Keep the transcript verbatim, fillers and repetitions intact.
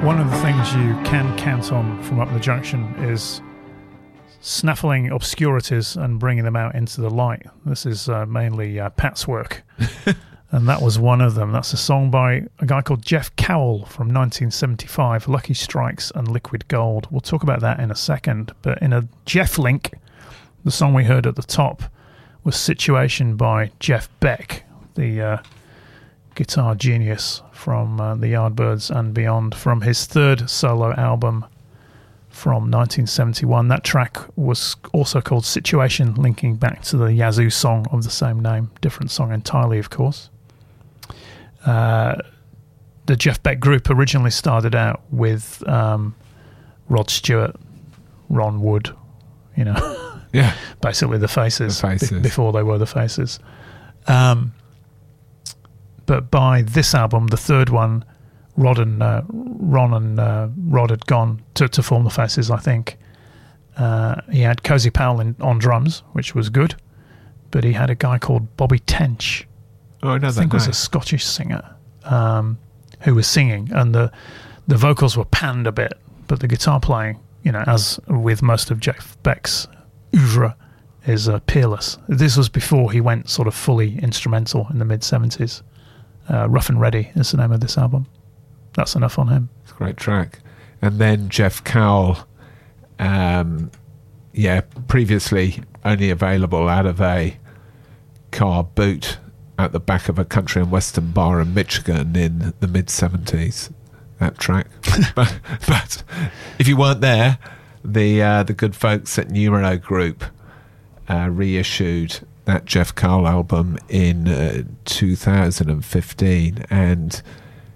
One of the things you can count on from Up the Junction is snaffling obscurities and bringing them out into the light. This is uh, mainly uh, Pat's work, and that was one of them. That's a song by a guy called Jeff Cowell from nineteen seventy-five, Lucky Strikes and Liquid Gold. We'll talk about that in a second, but in a Jeff link, the song we heard at the top was Situation by Jeff Beck, the uh, guitar genius from uh, the Yardbirds and beyond, from his third solo album from nineteen seventy-one. That track was also called Situation, linking back to the Yazoo song of the same name. Different song entirely, of course. Uh, the Jeff Beck group originally started out with um, Rod Stewart, Ron Wood, you know, yeah, basically the Faces, the faces. b- before they were the Faces. Um, but by this album, the third one, Rod and uh, Ron and uh, Rod had gone to, to form the Faces, I think. Uh, he had Cozy Powell in, on drums, which was good, but he had a guy called Bobby Tench, oh, I know I that think name. was a Scottish singer, um, who was singing, and the the vocals were panned a bit, but the guitar playing, you know, as with most of Jeff Beck's oeuvre, is uh, peerless. This was before he went sort of fully instrumental in the mid seventies. Uh, Rough and Ready is the name of this album. That's enough on him. It's a great track. And then Jeff Cowell, um, yeah, previously only available out of a car boot at the back of a country and western bar in Michigan in the mid seventies. That track. but, but if you weren't there, the uh, the good folks at Numero Group uh, reissued that Jeff Cowell album in uh, two thousand fifteen, and